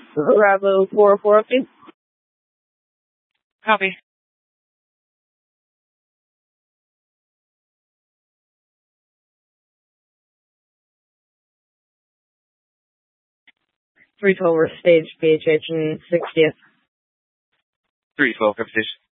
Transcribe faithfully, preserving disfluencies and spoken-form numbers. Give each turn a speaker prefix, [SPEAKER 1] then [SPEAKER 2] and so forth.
[SPEAKER 1] Bravo four four update.
[SPEAKER 2] Copy.
[SPEAKER 1] three twelve, we're stage B H H and sixtieth.
[SPEAKER 2] three twelve, repetition.